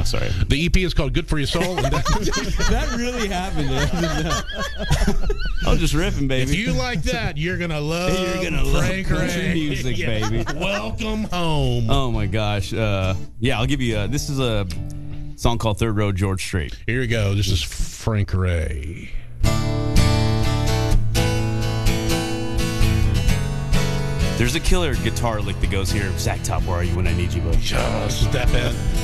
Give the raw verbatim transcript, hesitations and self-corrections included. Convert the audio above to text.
sorry. The E P is called Good For Your Soul. And that, That really happened. I'm just riffing, baby. if you like that, you're going to love You're gonna love Frank country Ray. music, Yeah. baby. Welcome home. Oh my gosh. Uh, yeah, I'll give you. A, this is a song called Third Road George Strait. Here we go. This is Frank Ray. There's a killer guitar lick that goes here. Zach Top, where are you when I need you, bud? Just that bad.